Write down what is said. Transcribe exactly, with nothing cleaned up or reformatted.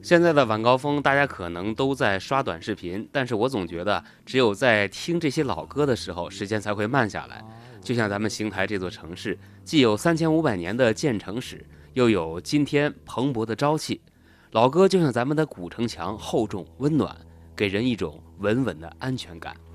现在的晚高峰，大家可能都在刷短视频，但是我总觉得，只有在听这些老歌的时候，时间才会慢下来。就像咱们邢台这座城市，既有三千五百年的建城史，又有今天蓬勃的朝气。老歌就像咱们的古城墙，厚重温暖，给人一种稳稳的安全感。